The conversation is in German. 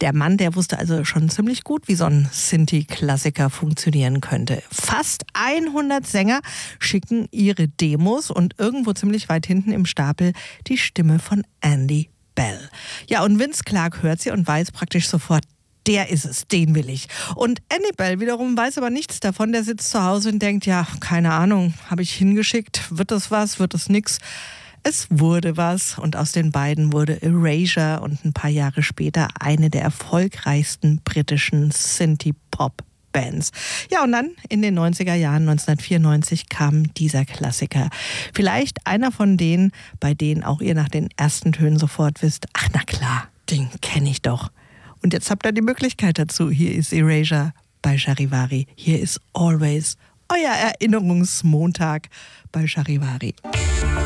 Der Mann, der wusste also schon ziemlich gut, wie so ein Sinti-Klassiker funktionieren könnte. Fast 100 Sänger schicken ihre Demos und irgendwo ziemlich weit hinten im Stapel die Stimme von Andy Bell. Ja, und Vince Clarke hört sie und weiß praktisch sofort, der ist es, den will ich. Und Andy Bell wiederum weiß aber nichts davon. Der sitzt zu Hause und denkt, ja, keine Ahnung, habe ich hingeschickt, wird das was, wird das nix? Es wurde was und aus den beiden wurde Erasure und ein paar Jahre später eine der erfolgreichsten britischen Synthie-Pop-Bands. Ja, und dann in den 90er Jahren, 1994, kam dieser Klassiker. Vielleicht einer von denen, bei denen auch ihr nach den ersten Tönen sofort wisst, ach na klar, den kenne ich doch. Und jetzt habt ihr die Möglichkeit dazu. Hier ist Erasure bei Charivari. Hier ist Always, euer Erinnerungsmontag bei Charivari.